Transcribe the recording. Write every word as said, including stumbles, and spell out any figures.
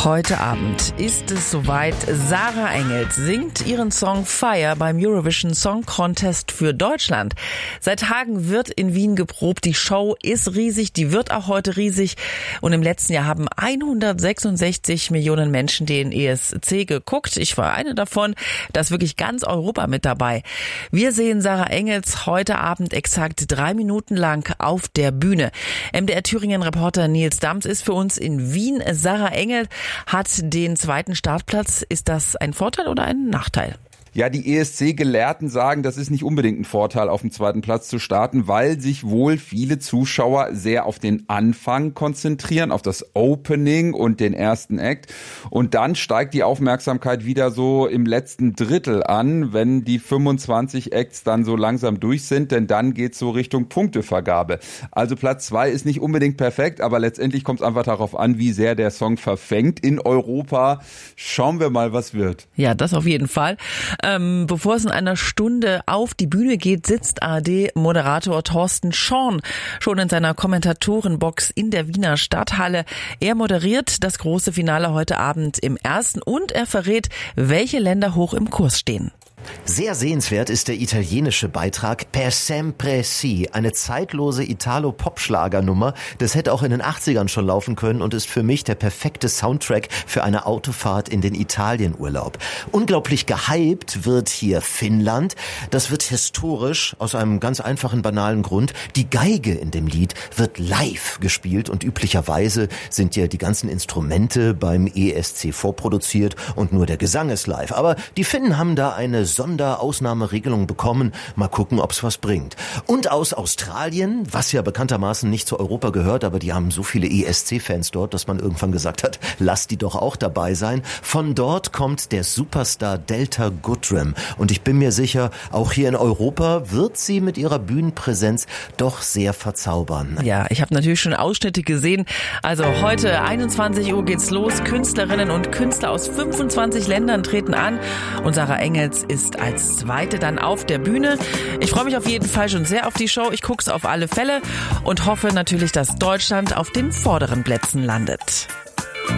Heute Abend ist es soweit. Sarah Engels singt ihren Song Fire beim Eurovision Song Contest für Deutschland. Seit Tagen wird in Wien geprobt. Die Show ist riesig, die wird auch heute riesig. Und im letzten Jahr haben hundertsechsundsechzig Millionen Menschen den E S C geguckt. Ich war eine davon. Da ist wirklich ganz Europa mit dabei. Wir sehen Sarah Engels heute Abend exakt drei Minuten lang auf der Bühne. M D R Thüringen-Reporter Nils Dams ist für uns in Wien. Sarah Engels hat den zweiten Startplatz. Ist das ein Vorteil oder ein Nachteil? Ja, die E S C-Gelehrten sagen, das ist nicht unbedingt ein Vorteil, auf dem zweiten Platz zu starten, weil sich wohl viele Zuschauer sehr auf den Anfang konzentrieren, auf das Opening und den ersten Act. Und dann steigt die Aufmerksamkeit wieder so im letzten Drittel an, wenn die fünfundzwanzig Acts dann so langsam durch sind, denn dann geht's so Richtung Punktevergabe. Also Platz zwei ist nicht unbedingt perfekt, aber letztendlich kommt es einfach darauf an, wie sehr der Song verfängt in Europa. Schauen wir mal, was wird. Ja, das auf jeden Fall. Ähm, bevor es in einer Stunde auf die Bühne geht, sitzt A R D-Moderator Thorsten Schorn schon in seiner Kommentatorenbox in der Wiener Stadthalle. Er moderiert das große Finale heute Abend im ersten und er verrät, welche Länder hoch im Kurs stehen. Sehr sehenswert ist der italienische Beitrag Per sempre si, eine zeitlose Italo-Pop-Schlagernummer. Das hätte auch in den achtzigern schon laufen können und ist für mich der perfekte Soundtrack für eine Autofahrt in den Italienurlaub. Unglaublich gehypt wird hier Finnland. Das wird historisch aus einem ganz einfachen, banalen Grund. Die Geige in dem Lied wird live gespielt und üblicherweise sind ja die ganzen Instrumente beim E S C vorproduziert und nur der Gesang ist live. Aber die Finnen haben da eine Sonderausnahmeregelung bekommen. Mal gucken, ob's was bringt. Und aus Australien, was ja bekanntermaßen nicht zu Europa gehört, aber die haben so viele E S C-Fans dort, dass man irgendwann gesagt hat, lass die doch auch dabei sein. Von dort kommt der Superstar Delta Goodrem. Und ich bin mir sicher, auch hier in Europa wird sie mit ihrer Bühnenpräsenz doch sehr verzaubern. Ja, ich habe natürlich schon Ausschnitte gesehen. Also heute einundzwanzig Uhr geht's los. Künstlerinnen und Künstler aus fünfundzwanzig Ländern treten an. Und Sarah Engels ist als Zweite dann auf der Bühne. Ich freue mich auf jeden Fall schon sehr auf die Show. Ich gucke es auf alle Fälle und hoffe natürlich, dass Deutschland auf den vorderen Plätzen landet.